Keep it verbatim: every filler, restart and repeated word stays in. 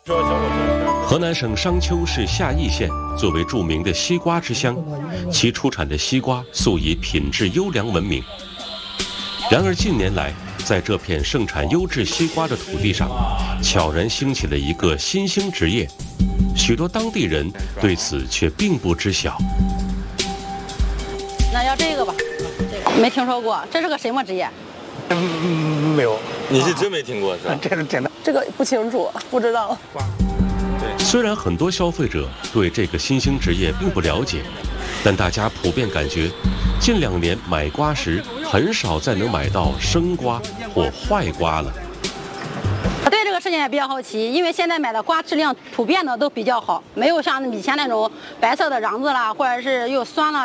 河南省商丘市夏邑县作为著名的西瓜之乡，其出产的西瓜素以品质优良闻名。然而近年来，在这片盛产优质西瓜的土地上，悄然兴起了一个新兴职业，许多当地人对此却并不知晓。 那要这个吧，这个没听说过，这是个什么职业？ 嗯，没有。 你是真没听过是吧？ 这是真的， 这个不清楚，不知道。 虽然很多消费者对这个新兴职业并不了解，但大家普遍感觉，近两年买瓜时很少再能买到生瓜或坏瓜了。 我对这个事情也比较好奇，因为现在买的瓜质量普遍的都比较好，没有像以前那种白色的瓤子啦，或者是又酸了。